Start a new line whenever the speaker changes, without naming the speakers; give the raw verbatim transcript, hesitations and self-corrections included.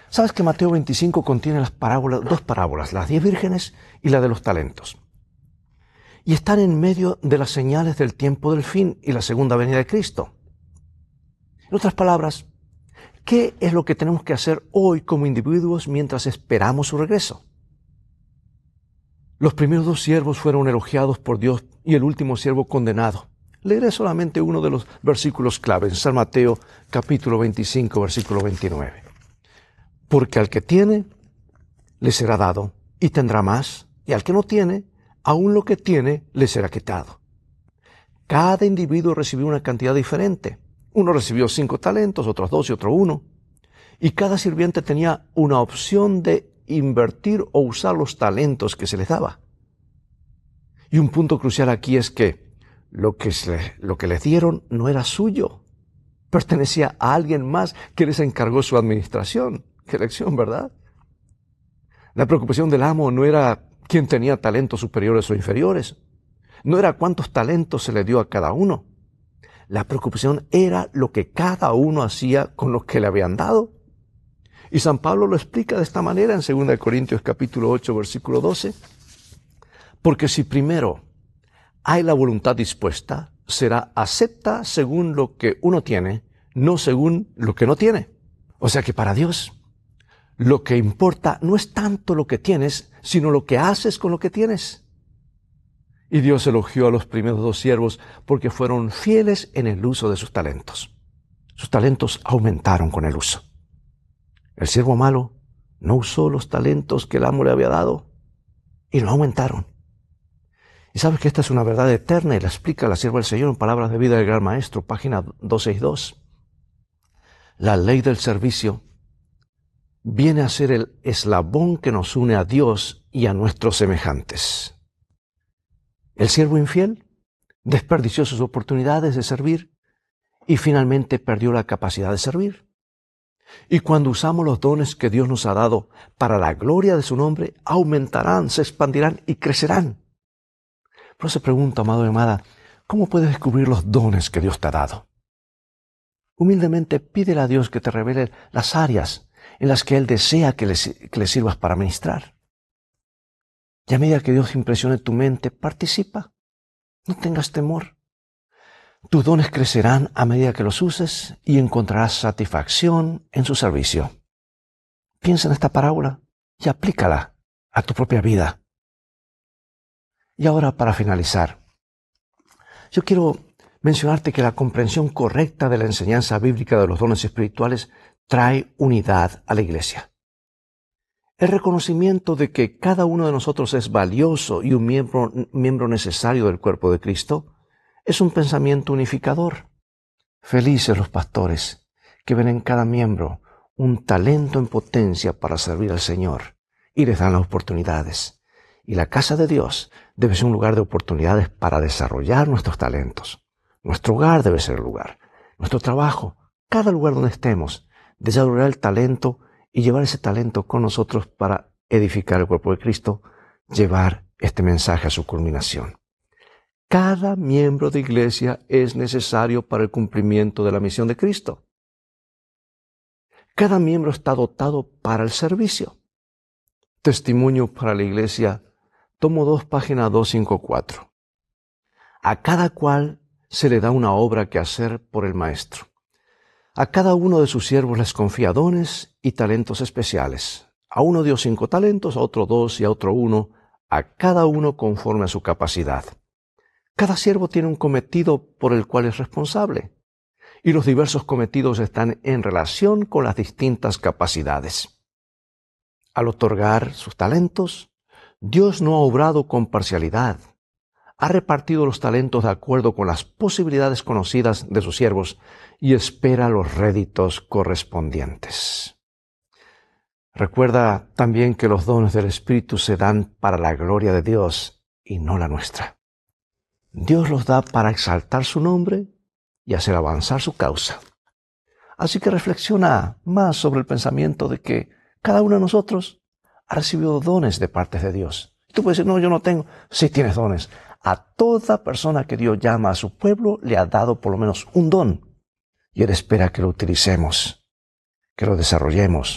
¿Sabes que Mateo veinticinco contiene las parábolas, dos parábolas, las diez vírgenes y la de los talentos? Y están en medio de las señales del tiempo del fin y la segunda venida de Cristo. En otras palabras, ¿qué es lo que tenemos que hacer hoy como individuos mientras esperamos su regreso? Los primeros dos siervos fueron elogiados por Dios y el último siervo condenado. Leeré solamente uno de los versículos clave en San Mateo capítulo veinticinco, versículo veintinueve. Porque al que tiene, le será dado y tendrá más, y al que no tiene, aún lo que tiene, le será quitado. Cada individuo recibió una cantidad diferente. Uno recibió cinco talentos, otros dos y otro uno. Y cada sirviente tenía una opción de invertir o usar los talentos que se les daba. Y un punto crucial aquí es que lo que, se, lo que les dieron no era suyo. Pertenecía a alguien más que les encargó su administración. Qué lección, ¿verdad? La preocupación del amo no era quién tenía talentos superiores o inferiores. No era cuántos talentos se le dio a cada uno. La preocupación era lo que cada uno hacía con lo que le habían dado. Y San Pablo lo explica de esta manera en segunda de Corintios capítulo ocho, versículo doce. Porque si primero hay la voluntad dispuesta, será acepta según lo que uno tiene, no según lo que no tiene. O sea que para Dios, lo que importa no es tanto lo que tienes, sino lo que haces con lo que tienes. Y Dios elogió a los primeros dos siervos porque fueron fieles en el uso de sus talentos. Sus talentos aumentaron con el uso. El siervo malo no usó los talentos que el amo le había dado y no aumentaron. Y sabes que esta es una verdad eterna y la explica la sierva del Señor en Palabras de Vida del Gran Maestro, página doscientos sesenta y dos. La ley del servicio viene a ser el eslabón que nos une a Dios y a nuestros semejantes. El siervo infiel desperdició sus oportunidades de servir y finalmente perdió la capacidad de servir. Y cuando usamos los dones que Dios nos ha dado para la gloria de su nombre, aumentarán, se expandirán y crecerán. Por eso pregunto, amado y amada, ¿cómo puedes descubrir los dones que Dios te ha dado? Humildemente pídele a Dios que te revele las áreas en las que Él desea que le, que le sirvas para ministrar. Y a medida que Dios impresione tu mente, participa. No tengas temor. Tus dones crecerán a medida que los uses y encontrarás satisfacción en su servicio. Piensa en esta parábola y aplícala a tu propia vida. Y ahora, para finalizar, yo quiero mencionarte que la comprensión correcta de la enseñanza bíblica de los dones espirituales trae unidad a la iglesia. El reconocimiento de que cada uno de nosotros es valioso y un miembro, miembro necesario del cuerpo de Cristo es un pensamiento unificador. Felices los pastores que ven en cada miembro un talento en potencia para servir al Señor y les dan las oportunidades. Y la casa de Dios debe ser un lugar de oportunidades para desarrollar nuestros talentos. Nuestro hogar debe ser el lugar. Nuestro trabajo, cada lugar donde estemos, desarrollar el talento y llevar ese talento con nosotros para edificar el cuerpo de Cristo, llevar este mensaje a su culminación. Cada miembro de iglesia es necesario para el cumplimiento de la misión de Cristo. Cada miembro está dotado para el servicio. Testimonio para la iglesia, tomo dos, página doscientos cincuenta y cuatro. A cada cual se le da una obra que hacer por el maestro. A cada uno de sus siervos les confía dones y talentos especiales. A uno dio cinco talentos, a otro dos y a otro uno, a cada uno conforme a su capacidad. Cada siervo tiene un cometido por el cual es responsable, y los diversos cometidos están en relación con las distintas capacidades. Al otorgar sus talentos, Dios no ha obrado con parcialidad. Ha repartido los talentos de acuerdo con las posibilidades conocidas de sus siervos y espera los réditos correspondientes. Recuerda también que los dones del Espíritu se dan para la gloria de Dios y no la nuestra. Dios los da para exaltar su nombre y hacer avanzar su causa. Así que reflexiona más sobre el pensamiento de que cada uno de nosotros ha recibido dones de parte de Dios. Tú puedes decir, no, yo no tengo. Sí tienes dones. A toda persona que Dios llama a su pueblo le ha dado por lo menos un don. Y Él espera que lo utilicemos, que lo desarrollemos